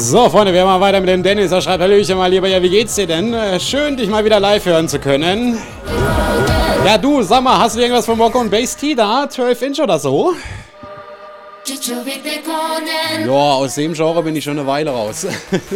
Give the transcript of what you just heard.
So, Freunde, wir machen weiter mit dem Dennis. Er schreibt, Hallöchen mal lieber, ja, wie geht's dir denn? Schön, dich mal wieder live hören zu können. Ja, du, sag mal, hast du irgendwas von Mocco und Bass T da? 12 Inch oder so? Ja, aus dem Genre bin ich schon eine Weile raus.